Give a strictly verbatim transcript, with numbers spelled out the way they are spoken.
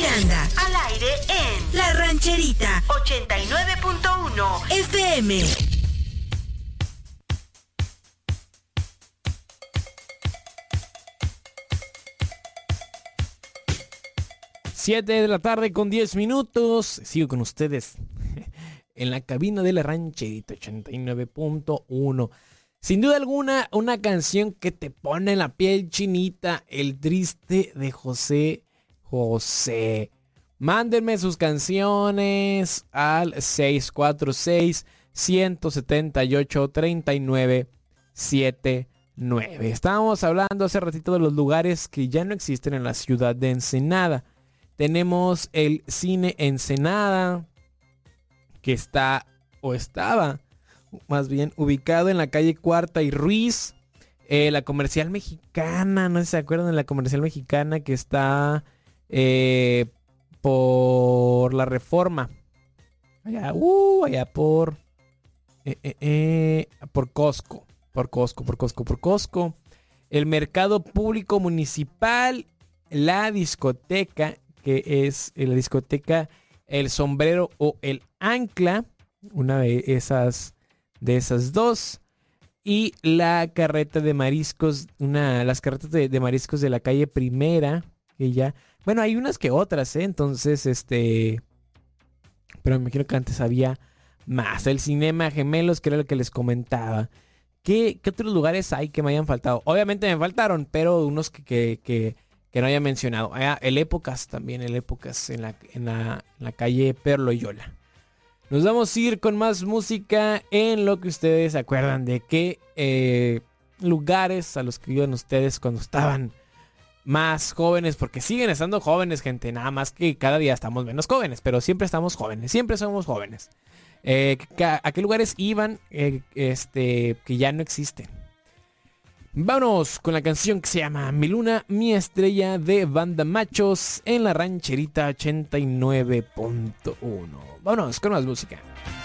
anda al aire en La Rancherita ochenta y nueve punto uno F M. siete de la tarde con diez minutos. Sigo con ustedes en la cabina de La Rancherita ochenta y nueve punto uno. Sin duda alguna, una canción que te pone la piel chinita, El Triste de José José. Mándenme sus canciones al seis cuatro seis, uno siete ocho, tres nueve siete nueve. Estábamos hablando hace ratito de los lugares que ya no existen en la ciudad de Ensenada. Tenemos el Cine Ensenada, que está, o estaba, más bien, ubicado en la calle Cuarta y Ruiz. Eh, la Comercial Mexicana, no sé si se acuerdan de la Comercial Mexicana, que está eh, por la Reforma. Allá, uh, allá por, eh, eh, eh, por Costco, por Costco, por Costco, por Costco. El Mercado Público Municipal, la discoteca, que es la discoteca El Sombrero o El Ancla, una de esas de esas dos, y la carreta de mariscos, una las carretas de, de mariscos de la calle Primera, que ya, bueno, hay unas que otras, ¿eh? Entonces, este, pero me imagino que antes había más. El Cinema Gemelos, que era lo que les comentaba. ¿Qué, qué otros lugares hay que me hayan faltado? Obviamente me faltaron, pero unos que, que, que que no haya mencionado. Ah, el Épocas también, el Épocas en la, en la, en la calle Perlo Yola. Nos vamos a ir con más música en lo que ustedes se acuerdan de qué eh, lugares a los que iban ustedes cuando estaban más jóvenes, porque siguen estando jóvenes, gente, nada más que cada día estamos menos jóvenes, pero siempre estamos jóvenes, siempre somos jóvenes. Eh, ¿A qué lugares iban eh, este, que ya no existen? Vámonos con la canción que se llama Mi Luna, Mi Estrella, de Banda Machos en La Rancherita ochenta y nueve punto uno. Vámonos con más música.